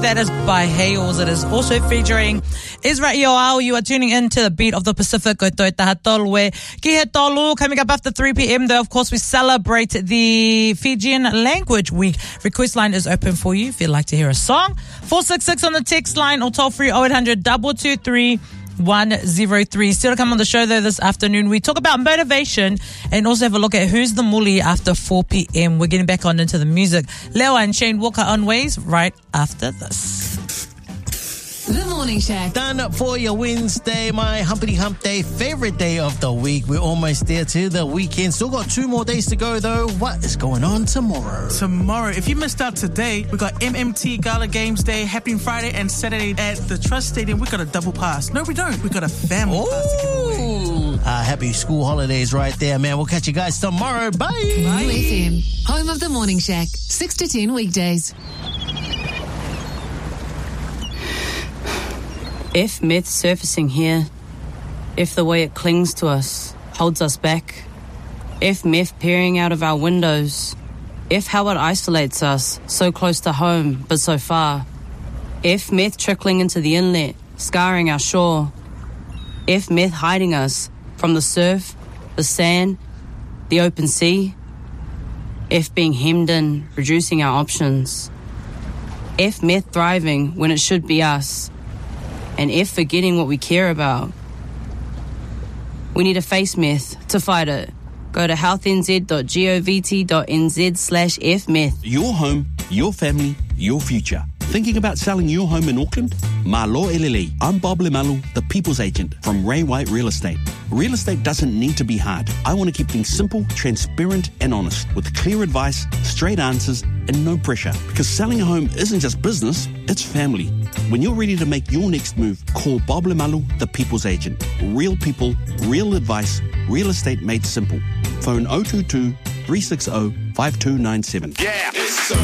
That is by Hales. It is also featuring Israel Yoao. You are tuning in to the beat of the Pacific. Coming up after 3 p.m. though, of course, we celebrate the Fijian Language Week. Request line is open for you if you'd like to hear a song. 466 on the text line or toll free 0800 223 103. Still to come on the show though this afternoon, we talk about motivation and also have a look at who's the muli after 4 p.m. We're getting back on into the music. Leo and Shane Walker on Ways right after this. The Morning Shack. Done for your Wednesday, my humpity hump day, favorite day of the week. We're almost there to the weekend. Still got 2 more days to go though. What is going on tomorrow? Tomorrow, if you missed out today, we got MMT Gala Games Day happening Friday and Saturday at the Trust Stadium. We got a double pass. No, we don't. We got a family pass to give away. Happy school holidays right there, man. We'll catch you guys tomorrow. Bye. Bye. FM, home of the Morning Shack, 6 to 10 weekdays. If myth surfacing here, if the way it clings to us holds us back, if myth peering out of our windows, if how it isolates us so close to home but so far, if myth trickling into the inlet, scarring our shore, if myth hiding us from the surf, the sand, the open sea, if being hemmed in, reducing our options, if myth thriving when it should be us, and if forgetting what we care about. We need to face myth to fight it. Go to healthnz.govt.nz/fmyth. Your home, your family, your future. Thinking about selling your home in Auckland? Malo Elele. I'm Bob Lemalu, the People's Agent from Ray White Real Estate. Real estate doesn't need to be hard. I want to keep things simple, transparent and honest, with clear advice, straight answers and no pressure. Because selling a home isn't just business, it's family. When you're ready to make your next move, call Bob Lemalu, the People's Agent. Real people, real advice, real estate made simple. Phone 022 360 5297. Yeah.